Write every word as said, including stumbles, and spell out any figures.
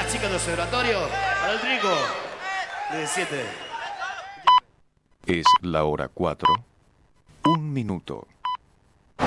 las chicas de observatorio, para el trigo, de siete. Es la hora cuatro, un minuto.